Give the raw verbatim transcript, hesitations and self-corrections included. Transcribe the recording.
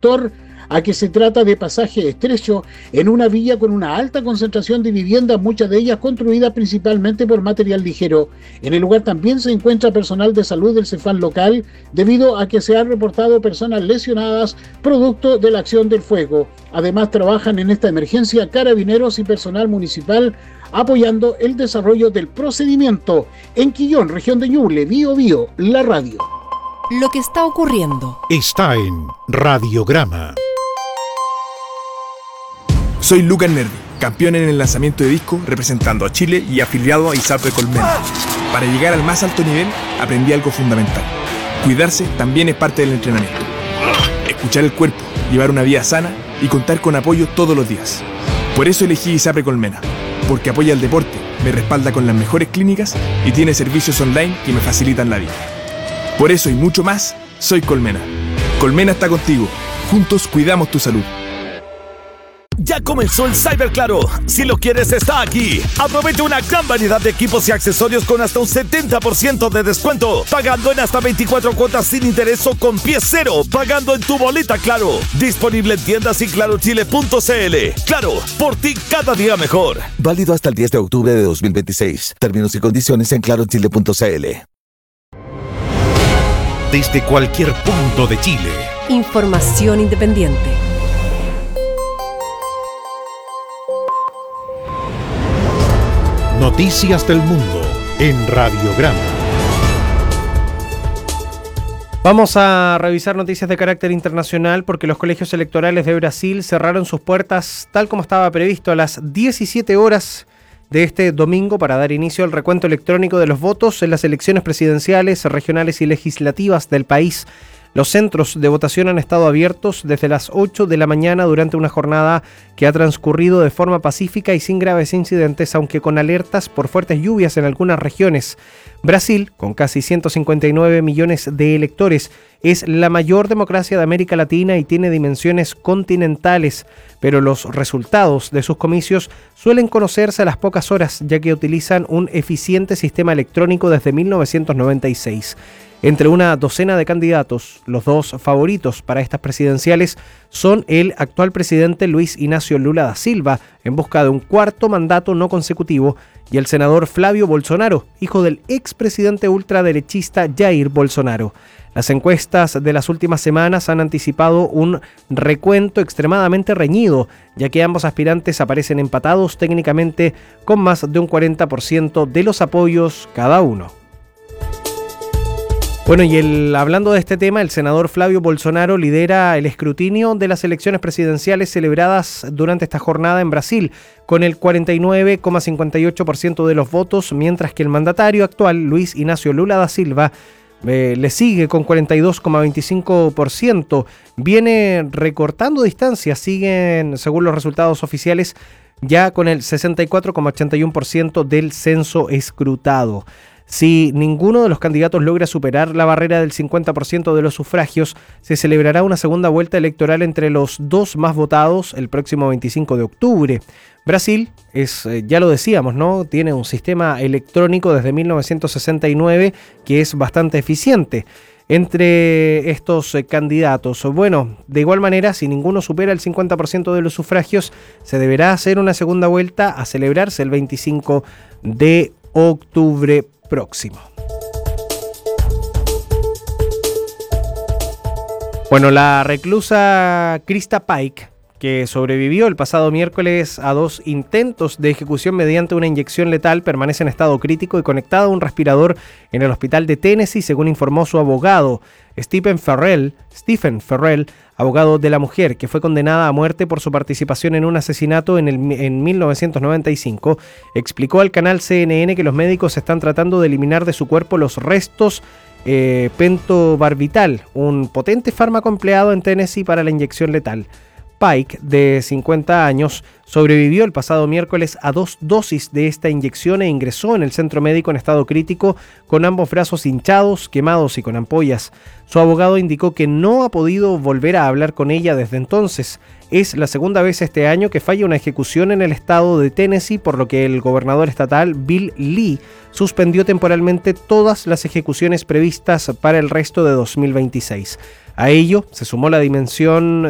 sector, a que se trata de pasaje estrecho en una villa con una alta concentración de viviendas, muchas de ellas construidas principalmente por material ligero. En el lugar también se encuentra personal de salud del CEFAM local, debido a que se han reportado personas lesionadas producto de la acción del fuego. Además, trabajan en esta emergencia carabineros y personal municipal apoyando el desarrollo del procedimiento. En Quillón, región de Ñuble, Bío Bío, la radio. Lo que está ocurriendo está en Radiograma. Soy Lucas Nervi, campeón en el lanzamiento de disco representando a Chile y afiliado a ISAPRE Colmena. Para llegar al más alto nivel aprendí algo fundamental. Cuidarse también es parte del entrenamiento. Escuchar el cuerpo, llevar una vida sana y contar con apoyo todos los días. Por eso elegí ISAPRE Colmena, porque apoya el deporte, me respalda con las mejores clínicas y tiene servicios online que me facilitan la vida. Por eso y mucho más, soy Colmena. Colmena está contigo. Juntos cuidamos tu salud. Ya comenzó el Cyber Claro. Si lo quieres, está aquí. Aprovecha una gran variedad de equipos y accesorios con hasta un setenta por ciento de descuento. Pagando en hasta veinticuatro cuotas sin interés o con pie cero. Pagando en tu boleta Claro. Disponible en tiendas y claro chile punto c l. Claro, por ti cada día mejor. Válido hasta el diez de octubre de dos mil veintiséis. Términos y condiciones en claro chile punto c l. Desde cualquier punto de Chile. Información independiente. Noticias del mundo en Radiograma. Vamos a revisar noticias de carácter internacional porque los colegios electorales de Brasil cerraron sus puertas tal como estaba previsto a las diecisiete horas de este domingo para dar inicio al recuento electrónico de los votos en las elecciones presidenciales, regionales y legislativas del país. Los centros de votación han estado abiertos desde las ocho de la mañana durante una jornada que ha transcurrido de forma pacífica y sin graves incidentes, aunque con alertas por fuertes lluvias en algunas regiones. Brasil, con casi ciento cincuenta y nueve millones de electores, es la mayor democracia de América Latina y tiene dimensiones continentales, pero los resultados de sus comicios suelen conocerse a las pocas horas, ya que utilizan un eficiente sistema electrónico desde mil novecientos noventa y seis. Entre una docena de candidatos, los dos favoritos para estas presidenciales son el actual presidente Luis Ignacio Lula da Silva, en busca de un cuarto mandato no consecutivo, y el senador Flavio Bolsonaro, hijo del expresidente ultraderechista Jair Bolsonaro. Las encuestas de las últimas semanas han anticipado un recuento extremadamente reñido, ya que ambos aspirantes aparecen empatados técnicamente con más de un cuarenta por ciento de los apoyos cada uno. Bueno, y el, hablando de este tema, el senador Flavio Bolsonaro lidera el escrutinio de las elecciones presidenciales celebradas durante esta jornada en Brasil, con el cuarenta y nueve coma cincuenta y ocho por ciento de los votos, mientras que el mandatario actual, Luis Ignacio Lula da Silva, eh, le sigue con cuarenta y dos coma veinticinco por ciento. Viene recortando distancias, siguen, según los resultados oficiales, ya con el sesenta y cuatro coma ochenta y uno por ciento del censo escrutado. Si ninguno de los candidatos logra superar la barrera del cincuenta por ciento de los sufragios, se celebrará una segunda vuelta electoral entre los dos más votados el próximo veinticinco de octubre. Brasil es, ya lo decíamos, ¿no? Tiene un sistema electrónico desde mil novecientos sesenta y nueve que es bastante eficiente. Entre estos eh, candidatos, bueno, de igual manera, si ninguno supera el cincuenta por ciento de los sufragios, se deberá hacer una segunda vuelta a celebrarse el veinticinco de octubre próximo. Bueno, la reclusa Krista Paik, que sobrevivió el pasado miércoles a dos intentos de ejecución mediante una inyección letal, permanece en estado crítico y conectada a un respirador en el hospital de Tennessee, según informó su abogado, Stephen Farrell, Stephen Farrell, abogado de la mujer, que fue condenada a muerte por su participación en un asesinato en, el, en mil novecientos noventa y cinco, explicó al canal C N N que los médicos están tratando de eliminar de su cuerpo los restos eh, pentobarbital, un potente fármaco empleado en Tennessee para la inyección letal. Pike, de cincuenta años, sobrevivió el pasado miércoles a dos dosis de esta inyección e ingresó en el centro médico en estado crítico con ambos brazos hinchados, quemados y con ampollas. Su abogado indicó que no ha podido volver a hablar con ella desde entonces. Es la segunda vez este año que falla una ejecución en el estado de Tennessee, por lo que el gobernador estatal Bill Lee suspendió temporalmente todas las ejecuciones previstas para el resto de dos mil veintiséis. A ello se sumó la dimensión